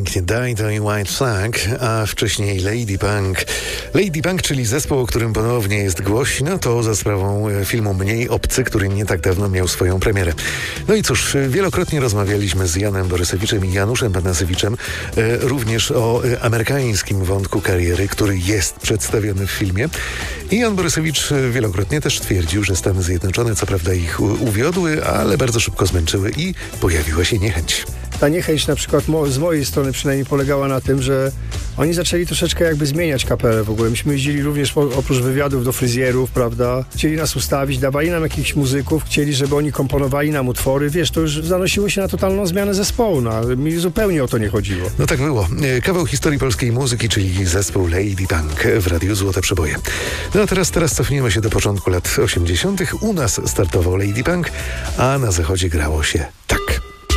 pięknie. Die White Flag, a wcześniej Lady Punk. Lady Punk, czyli zespół, o którym ponownie jest głośno, to za sprawą filmu Mniej obcy, który nie tak dawno miał swoją premierę. No i cóż, wielokrotnie rozmawialiśmy z Janem Borysewiczem i Januszem Panasewiczem również o amerykańskim wątku kariery, który jest przedstawiony w filmie. I Jan Borysewicz wielokrotnie też twierdził, że Stany Zjednoczone co prawda ich uwiodły, ale bardzo szybko zmęczyły i pojawiła się niechęć. Ta niechęć na przykład z mojej strony przynajmniej polegała na tym, że oni zaczęli troszeczkę jakby zmieniać kapelę w ogóle. Myśmy jeździli również oprócz wywiadów do fryzjerów, prawda? Chcieli nas ustawić, dawali nam jakichś muzyków, chcieli, żeby oni komponowali nam utwory. Wiesz, to już zanosiło się na totalną zmianę zespołu. No, ale mi zupełnie o to nie chodziło. No tak było. Kawał historii polskiej muzyki, czyli zespół Lady Punk w Radiu Złote Przeboje. No a teraz cofniemy się do początku lat 80. U nas startował Lady Punk, a na zachodzie grało się tak.